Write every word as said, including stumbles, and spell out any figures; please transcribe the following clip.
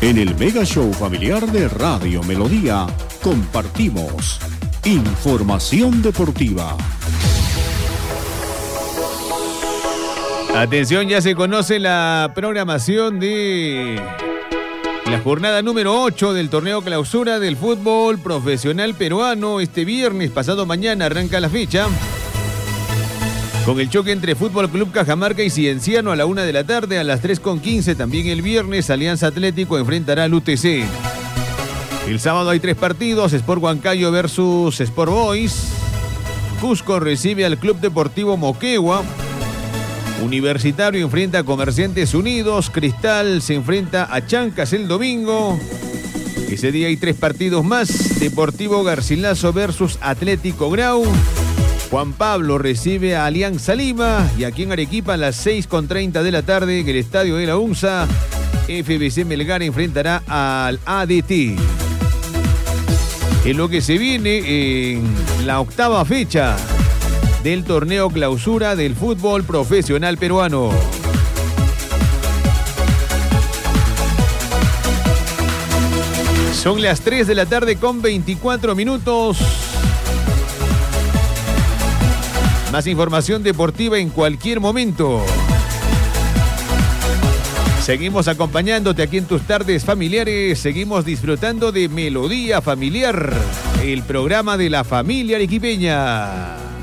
En el Mega Show familiar de Radio Melodía, compartimos información deportiva. Atención, ya se conoce la programación de la jornada número ocho del torneo clausura del fútbol profesional peruano. Este viernes, pasado mañana, arranca la fecha con el choque entre Fútbol Club Cajamarca y Cienciano a la una de la tarde. A las tres con quince, también el viernes, Alianza Atlético enfrentará al U T C. El sábado hay tres partidos: Sport Huancayo versus Sport Boys. Cusco recibe al Club Deportivo Moquegua. Universitario enfrenta a Comerciantes Unidos. Cristal se enfrenta a Chancas el domingo. Ese día hay tres partidos más: Deportivo Garcilaso versus Atlético Grau. Juan Pablo recibe a Alianza Lima. Y aquí en Arequipa a las seis con treinta de la tarde, en el Estadio de la UNSA, F B C Melgar enfrentará al A D T. En lo que se viene en la octava fecha del torneo clausura del fútbol profesional peruano. Son las tres de la tarde con veinticuatro minutos. Más información deportiva en cualquier momento. Seguimos acompañándote aquí en tus tardes familiares. Seguimos disfrutando de Melodía Familiar, el programa de la familia arequipeña.